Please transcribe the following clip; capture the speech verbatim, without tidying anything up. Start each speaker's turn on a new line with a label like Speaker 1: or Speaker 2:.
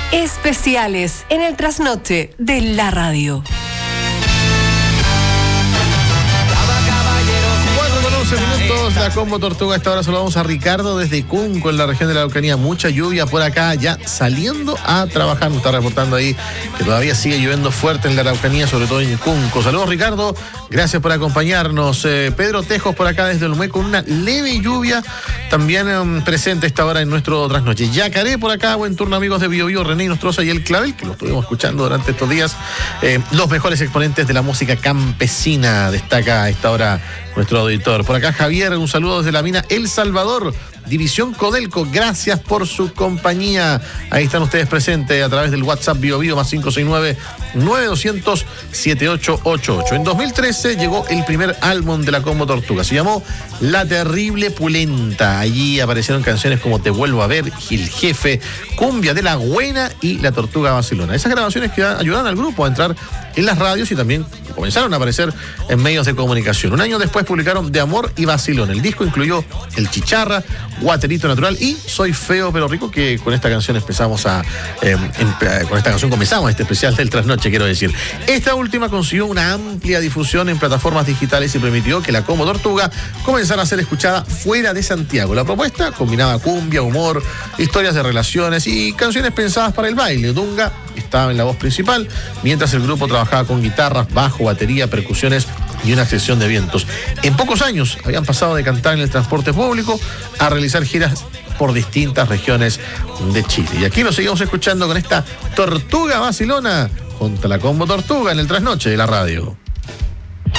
Speaker 1: Especiales en el trasnoche de la radio.
Speaker 2: Minutos, la Combo Tortuga. A esta hora saludamos a Ricardo desde Cunco, en la región de la Araucanía. Mucha lluvia por acá, ya saliendo a trabajar. Nos está reportando ahí que todavía sigue lloviendo fuerte en la Araucanía, sobre todo en Cunco. Saludos, Ricardo, gracias por acompañarnos. eh, Pedro Tejos por acá desde Olmué, con una leve lluvia también um, presente a esta hora en nuestro trasnoche. Yacaré por acá, buen turno, amigos de Bio Bio, René Nostroza y El Clavel, que lo estuvimos escuchando durante estos días. Eh, los mejores exponentes de la música campesina, destaca a esta hora nuestro auditor. Por acá Javier, un saludo desde la mina El Salvador, División Codelco, gracias por su compañía. Ahí están ustedes presentes a través del WhatsApp Bio Bio más cinco seis nueve, nueve dos cero cero, siete ocho ocho ocho. En dos mil trece llegó el primer álbum de la Combo Tortuga, se llamó La Terrible Pulenta. Allí aparecieron canciones como Te Vuelvo a Ver, Gil Jefe, Cumbia de la Buena y La Tortuga Vacilona. Esas grabaciones que ayudaron al grupo a entrar en las radios y también comenzaron a aparecer en medios de comunicación. Un año después publicaron De Amor y Vacilón. El disco incluyó El Chicharra, Guaterito Natural y Soy Feo pero Rico, que con esta canción empezamos a eh, en, con esta canción comenzamos este especial del trasnoche, quiero decir. Esta última consiguió una amplia difusión en plataformas digitales y permitió que la Combo Tortuga comenzara a ser escuchada fuera de Santiago. La propuesta combinaba cumbia, humor, historias de relaciones y canciones pensadas para el baile. Dunga estaba en la voz principal, mientras el grupo trabajaba con guitarras, bajo, batería, percusiones y una sección de vientos. En pocos años habían pasado de cantar en el transporte público a realizar giras por distintas regiones de Chile. Y aquí lo seguimos escuchando con esta Tortuga Vacilona junto a la Combo Tortuga en el trasnoche de la radio.